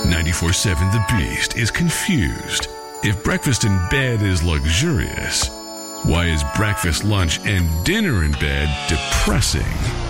94.7 The Beast is confused. If breakfast in bed is luxurious, why is breakfast, lunch, and dinner in bed depressing?